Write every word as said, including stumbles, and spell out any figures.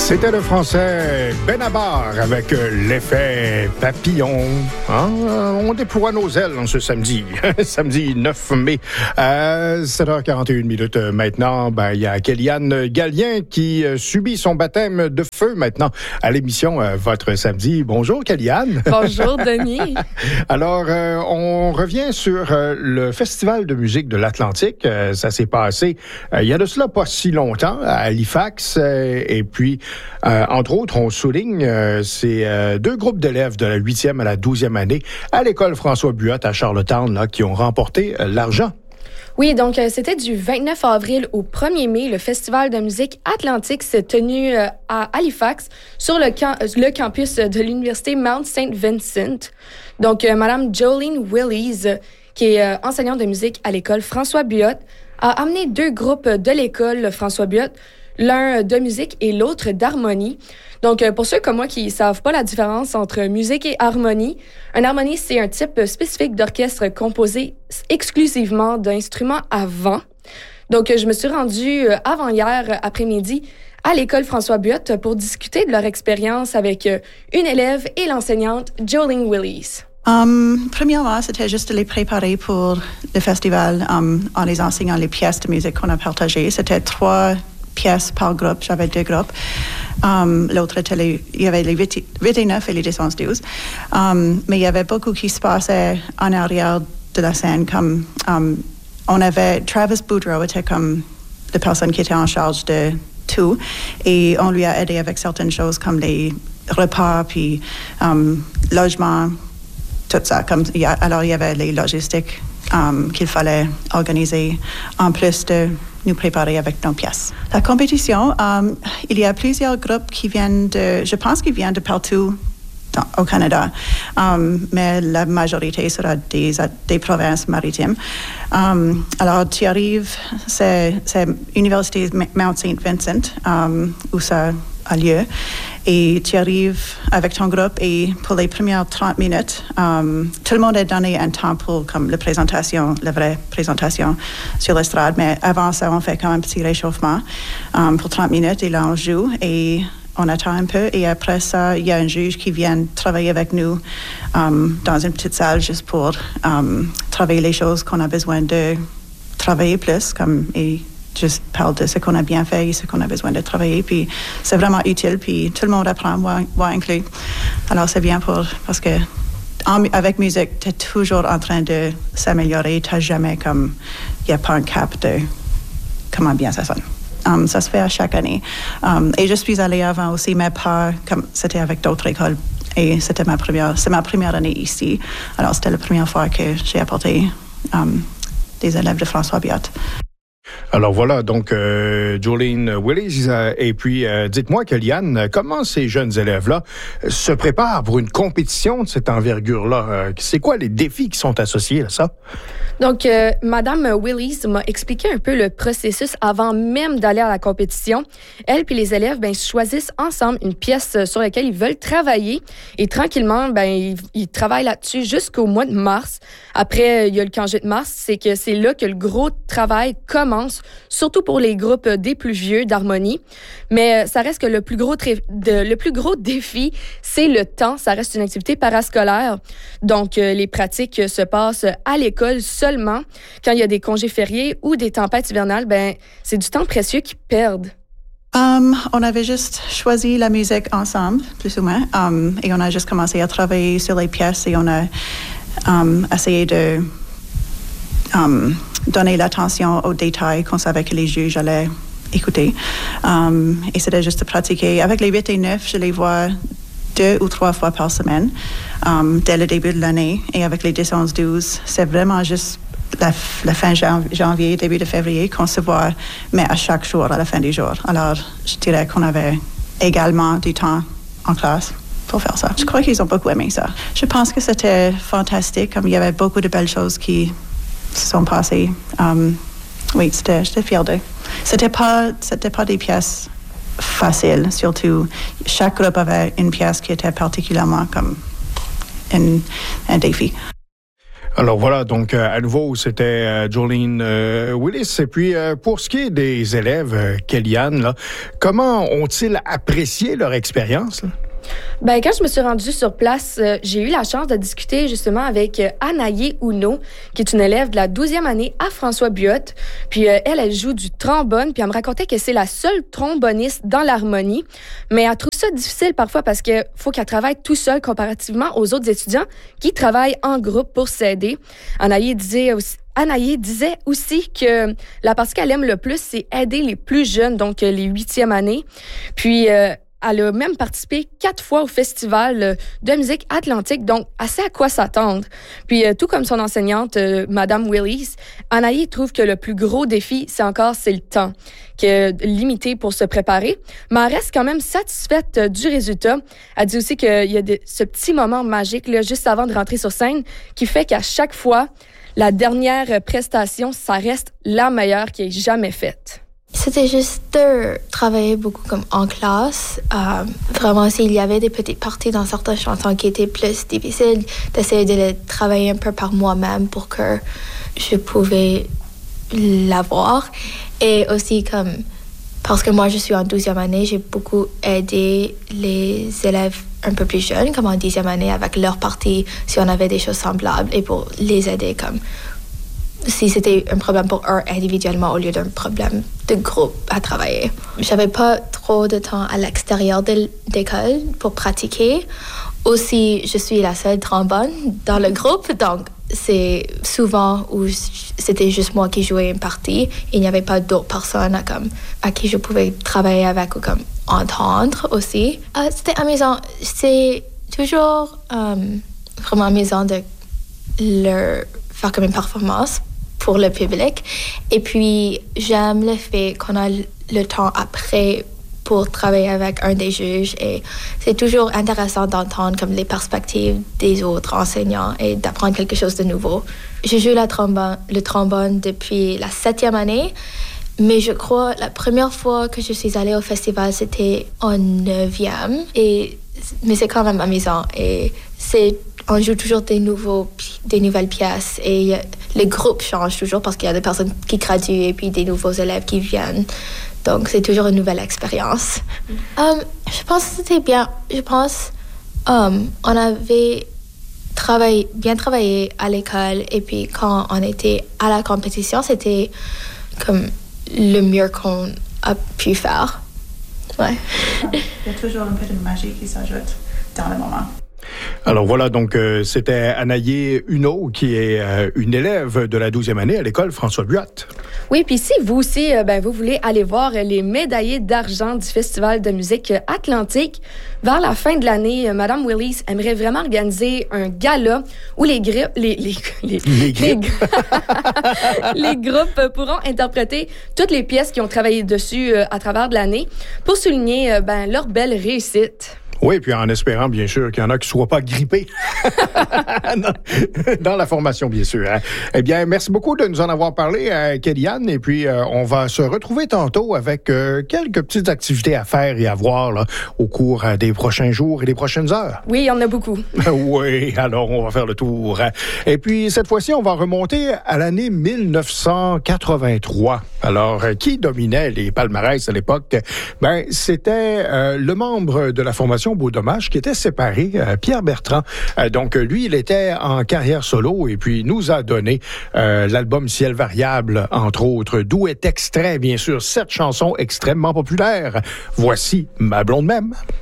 C'était le français Benabar avec l'effet papillon. Hein? On déploie nos ailes en ce samedi, samedi neuf mai. À sept heures quarante et une minutes maintenant, ben, il y a Kéliane Gallien qui subit son baptême de feu maintenant à l'émission euh, Votre Samedi. Bonjour Kéliane. Bonjour Denis. Alors, euh, on revient sur euh, le Festival de musique de l'Atlantique. Euh, ça s'est passé euh, il y a de cela pas si longtemps à Halifax. Euh, et puis, Euh, entre autres, on souligne euh, ces euh, deux groupes d'élèves de la huitième à la douzième année à l'école François Buot à Charlottetown là, qui ont remporté euh, l'argent. Oui, donc euh, c'était du vingt-neuf avril au premier mai. Le Festival de musique Atlantique s'est tenu euh, à Halifax sur le, camp- le campus de l'Université Mount Saint Vincent. Donc, euh, Madame Jolene Willis, euh, qui est euh, enseignante de musique à l'école François Buot, a amené deux groupes de l'école François Buot, l'un de musique et l'autre d'harmonie. Donc, pour ceux comme moi qui ne savent pas la différence entre musique et harmonie, un harmonie, c'est un type spécifique d'orchestre composé exclusivement d'instruments à vent. Donc, je me suis rendue avant-hier après-midi à l'école François Buot pour discuter de leur expérience avec une élève et l'enseignante Jolene Willis. Um, premièrement, c'était juste de les préparer pour le festival um, en les enseignant les pièces de musique qu'on a partagées. C'était trois pièces par groupe, j'avais deux groupes. Um, l'autre était les, il y avait les huit et neuf et les dix, onze, douze. Um, mais il y avait beaucoup qui se passait en arrière de la scène, comme um, on avait Travis Boudreau était comme la personne qui était en charge de tout et on lui a aidé avec certaines choses comme les repas puis um, logement, tout ça. Comme, il y a, alors il y avait les logistiques um, qu'il fallait organiser en plus de nous préparer avec nos pièces. La compétition, um, il y a plusieurs groupes qui viennent de, je pense qu'ils viennent de partout dans, au Canada, um, mais la majorité sera des, des provinces maritimes. Um, alors, tu arrives, c'est, c'est l'Université Mount Saint Vincent, um, où ça a lieu, et tu arrives avec ton groupe et pour les premières trente minutes, um, tout le monde est donné un temps pour comme la présentation, la vraie présentation sur l'estrade, mais avant ça, on fait quand même un petit réchauffement um, pour trente minutes et là, on joue et on attend un peu et après ça, il y a un juge qui vient travailler avec nous um, dans une petite salle juste pour um, travailler les choses qu'on a besoin de travailler plus, comme et juste parle de ce qu'on a bien fait et ce qu'on a besoin de travailler. Puis c'est vraiment utile, puis tout le monde apprend, moi, moi inclus. Alors c'est bien pour, parce que en, avec musique, tu es toujours en train de s'améliorer. Tu n'as jamais comme, il n'y a pas un cap de comment bien ça sonne. Um, ça se fait à chaque année. Um, et je suis allée avant aussi, mais pas comme c'était avec d'autres écoles. Et c'était ma première, c'est ma première année ici. Alors c'était la première fois que j'ai apporté um, des élèves de François Buot. Alors voilà, donc euh, Jolene Willis, euh, et puis euh, dites-moi, Kéliane, comment ces jeunes élèves-là se préparent pour une compétition de cette envergure-là? Euh, c'est quoi les défis qui sont associés à ça? Donc, euh, Madame Willis m'a expliqué un peu le processus avant même d'aller à la compétition. Elle puis les élèves, ben, choisissent ensemble une pièce sur laquelle ils veulent travailler et tranquillement, ben, ils, ils travaillent là-dessus jusqu'au mois de mars. Après, il y a le congé de mars, c'est que c'est là que le gros travail commence, surtout pour les groupes des plus vieux d'harmonie. Mais ça reste que le plus gros, tra- de, le plus gros défi, c'est le temps. Ça reste une activité parascolaire. Donc, euh, les pratiques se passent à l'école seulement. Quand il y a des congés fériés ou des tempêtes hivernales, ben, c'est du temps précieux qu'ils perdent. Um, on avait juste choisi la musique ensemble, plus ou moins, um, et on a juste commencé à travailler sur les pièces et on a um, essayé de um, donner l'attention aux détails qu'on savait que les juges allaient écouter. Um, et c'était juste de pratiquer. Avec les huit et neuf, je les vois deux ou trois fois par semaine um, dès le début de l'année. Et avec les dix, onze, douze, c'est vraiment juste la, la fin janvier, début de février qu'on se voit, mais à chaque jour, à la fin du jour. Alors, je dirais qu'on avait également du temps en classe pour faire ça. Je crois qu'ils ont beaucoup aimé ça. Je pense que c'était fantastique, comme il y avait beaucoup de belles choses qui se sont passées. Um, oui, c'était, j'étais fière d'eux. C'était pas, c'était pas des pièces faciles, surtout. Chaque groupe avait une pièce qui était particulièrement comme un, un défi. Alors voilà, donc euh, à nouveau, c'était euh, Jolene euh, Willis. Et puis, euh, pour ce qui est des élèves, euh, Kellyanne, là, comment ont-ils apprécié leur expérience, là? Ben, quand je me suis rendue sur place, euh, j'ai eu la chance de discuter justement avec euh, Anaïe Uno, qui est une élève de la douzième année à François Buot. Puis euh, elle, elle joue du trombone, puis elle me racontait que c'est la seule tromboniste dans l'harmonie. Mais elle trouve ça difficile parfois parce que faut qu'elle travaille tout seule comparativement aux autres étudiants qui travaillent en groupe pour s'aider. Anaïe disait aussi Anaïe disait aussi que la partie qu'elle aime le plus, c'est aider les plus jeunes, donc euh, les huitième années. Puis euh, elle a même participé quatre fois au festival de musique atlantique, donc assez à quoi s'attendre. Puis, euh, tout comme son enseignante, euh, Madame Willis, Anaïe trouve que le plus gros défi, c'est encore c'est le temps, que limité pour se préparer, mais elle reste quand même satisfaite euh, du résultat. Elle dit aussi qu'il y a de, ce petit moment magique là, juste avant de rentrer sur scène qui fait qu'à chaque fois, la dernière prestation, ça reste la meilleure qui ait jamais faite. C'était juste de travailler beaucoup comme en classe. Euh, vraiment, s'il y avait des petites parties dans certaines chansons qui étaient plus difficiles, d'essayer de les travailler un peu par moi-même pour que je pouvais l'avoir. Et aussi, comme, parce que moi, je suis en douzième année, j'ai beaucoup aidé les élèves un peu plus jeunes, comme en dixième année, avec leur partie, si on avait des choses semblables, et pour les aider comme si c'était un problème pour eux individuellement au lieu d'un problème de groupe à travailler. J'avais pas trop de temps à l'extérieur de l'école pour pratiquer. Aussi, je suis la seule trombone dans le groupe, donc c'est souvent où c'était juste moi qui jouais une partie. Il n'y avait pas d'autres personnes à, comme, à qui je pouvais travailler avec ou comme entendre aussi. Euh, c'était amusant. C'est toujours euh, vraiment amusant de leur faire comme une performance pour le public. Et puis, j'aime le fait qu'on a le temps après pour travailler avec un des juges. Et c'est toujours intéressant d'entendre comme les perspectives des autres enseignants et d'apprendre quelque chose de nouveau. Je joue la trombone, le trombone depuis la septième année, mais je crois la première fois que je suis allée au festival, c'était en neuvième. Et, mais c'est quand même amusant. Et c'est on joue toujours des, nouveaux, des nouvelles pièces et les groupes changent toujours parce qu'il y a des personnes qui graduent et puis des nouveaux élèves qui viennent. Donc, c'est toujours une nouvelle expérience. Mm. Um, je pense que c'était bien. Je pense um, on avait travaillé, bien travaillé à l'école et puis quand on était à la compétition, c'était comme le mieux qu'on a pu faire. Ouais. Il y a toujours un peu de magie qui s'ajoute dans le moment. Alors voilà, donc euh, c'était Anaïe Uno, qui est euh, une élève de la douzième année à l'école François Buot. Oui, puis si vous aussi, euh, ben, vous voulez aller voir les médaillés d'argent du Festival de musique atlantique, vers la fin de l'année, euh, Madame Willis aimerait vraiment organiser un gala où les, gri- les, les, les, les, les, les groupes pourront interpréter toutes les pièces qui ont travaillé dessus euh, à travers de l'année pour souligner euh, ben, leur belle réussite. Oui, puis en espérant, bien sûr, qu'il y en a qui ne soient pas grippés dans, dans la formation, bien sûr. Hein. Eh bien, merci beaucoup de nous en avoir parlé, euh, Kellyanne. Et puis, euh, on va se retrouver tantôt avec euh, quelques petites activités à faire et à voir là, au cours euh, des prochains jours et des prochaines heures. Oui, il y en a beaucoup. Oui, alors on va faire le tour. Et puis, cette fois-ci, on va remonter à l'année mille neuf cent quatre-vingt-trois. Alors, euh, qui dominait les palmarès à l'époque? Ben, c'était euh, le membre de la formation Beau Dommage qui était séparé, euh, Pierre Bertrand. Euh, donc, lui, il était en carrière solo et puis nous a donné euh, l'album Ciel variable, entre autres, d'où est extrait, bien sûr, cette chanson extrêmement populaire. Voici Ma blonde même.